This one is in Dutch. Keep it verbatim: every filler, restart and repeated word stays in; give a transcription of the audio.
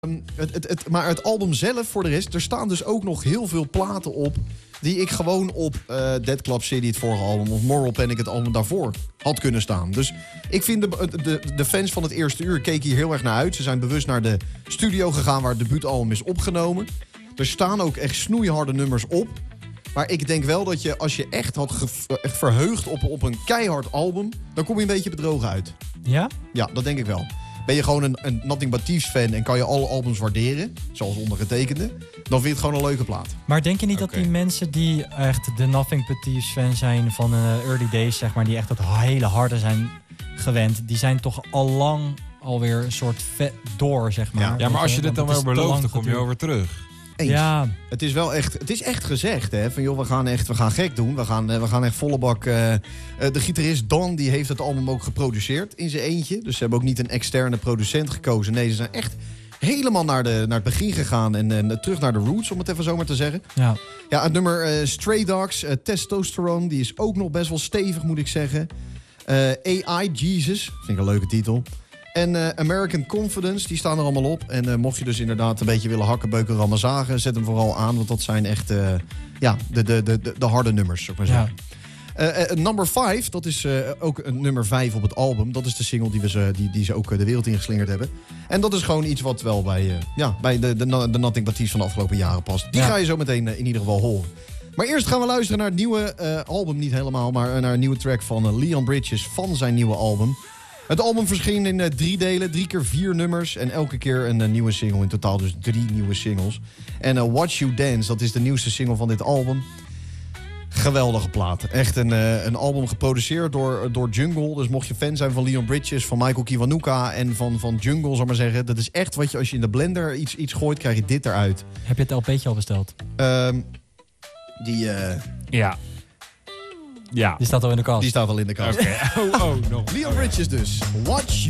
Um, het, het, het, maar het album zelf, voor de rest, er staan dus ook nog heel veel platen op die ik gewoon op uh, Dead Club City, het vorige album, of Moral Panic, het album daarvoor, had kunnen staan. Dus ik vind de, de, de fans van het eerste uur keken hier heel erg naar uit. Ze zijn bewust naar de studio gegaan waar het debuutalbum is opgenomen. Er staan ook echt snoeiharde nummers op. Maar ik denk wel dat je, als je echt had ge- echt verheugd op, op een keihard album, dan kom je een beetje bedrogen uit. Ja? Ja, dat denk ik wel. Ben je gewoon een, een Nothing But Thieves fan en kan je alle albums waarderen, zoals ondergetekende, dan vind je het gewoon een leuke plaat. Maar denk je niet Okay. dat die mensen die echt de Nothing But Thieves fan zijn van de early days, zeg maar, die echt het hele harde zijn gewend, die zijn toch al lang alweer een soort vet door, zeg maar. Ja. Ja, maar als je dit dan Want wel het is te belooft, lang dan kom je geduurd. over terug. Eens. Ja, Het is wel echt, het is echt gezegd, hè, van joh, we gaan echt, we gaan gek doen. We gaan, we gaan echt volle bak. Uh, uh, de gitarist Don, die heeft het album ook geproduceerd in zijn eentje. Dus ze hebben ook niet een externe producent gekozen. Nee, ze zijn echt helemaal naar, de, naar het begin gegaan en uh, terug naar de roots, om het even zo maar te zeggen. ja. Ja, het nummer uh, Stray Dogs, uh, Testosterone, die is ook nog best wel stevig, moet ik zeggen. Uh, A I Jesus, vind ik een leuke titel. En uh, American Confidence, die staan er allemaal op. En uh, mocht je dus inderdaad een beetje willen hakken, beuken, rammen, zagen, zet hem vooral aan. Want dat zijn echt uh, ja, de, de, de, de harde nummers, zou ik maar zeggen. Ja. Uh, uh, number five, dat is uh, ook een nummer vijf op het album. Dat is de single die, we ze, die, die ze ook uh, de wereld ingeslingerd hebben. En dat is gewoon iets wat wel bij, uh, ja, bij de, de, de Nothing But Thieves van de afgelopen jaren past. Die Ja. ga je zo meteen uh, in ieder geval horen. Maar eerst gaan we luisteren naar het nieuwe uh, album, niet helemaal, maar uh, naar een nieuwe track van uh, Leon Bridges van zijn nieuwe album. Het album verscheen in uh, drie delen, drie keer vier nummers en elke keer een uh, nieuwe single. In totaal dus drie nieuwe singles. En uh, Watch You Dance, dat is de nieuwste single van dit album. Geweldige plaat. Echt een, uh, een album geproduceerd door, door Jungle. Dus mocht je fan zijn van Leon Bridges, van Michael Kiwanuka en van, van Jungle, zal ik maar zeggen. Dat is echt wat je, als je in de blender iets, iets gooit, krijg je dit eruit. Heb je het L P'tje al besteld? Um, die, uh, Ja. Ja. Die staat al in de kast. die staat al in de kast. Oké. Okay. Oh, oh, nog. Leon Bridges dus. Watch